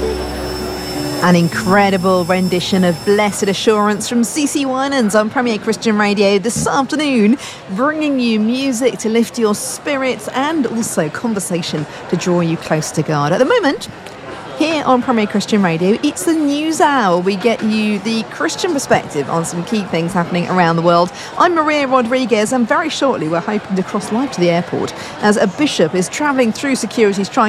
An incredible rendition of Blessed Assurance from CeCe Winans on Premier Christian Radio this afternoon, bringing you music to lift your spirits and also conversation to draw you close to God. At the moment, here on Premier Christian Radio, it's the news hour. We get you the Christian perspective on some key things happening around the world. I'm Maria Rodriguez, and very shortly we're hoping to cross live to the airport as a bishop is travelling through security's trying